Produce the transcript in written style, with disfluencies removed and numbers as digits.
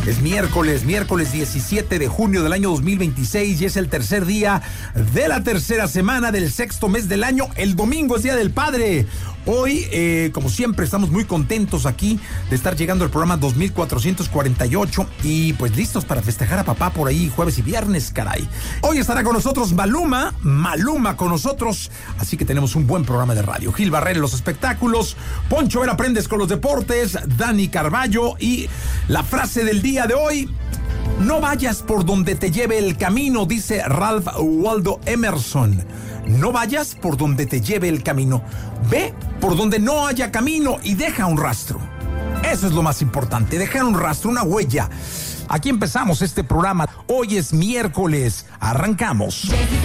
Es miércoles 17 de junio del año 2026 y es el tercer día de la tercera semana del sexto mes del año. El domingo es Día del Padre. Hoy, como siempre, estamos muy contentos aquí de estar llegando al programa 2448 y pues listos para festejar a papá por ahí jueves y viernes, caray. Hoy estará con nosotros Maluma con nosotros, así que tenemos un buen programa de radio. Gil Barrera en los espectáculos, Poncho Vera Prendes con los deportes, Dani Carballo y la frase del día de hoy: no vayas por donde te lleve el camino, dice Ralph Waldo Emerson. No vayas por donde te lleve el camino. Ve por donde no haya camino y deja un rastro. Eso es lo más importante, dejar un rastro, una huella. Aquí empezamos este programa. Hoy es miércoles. Arrancamos.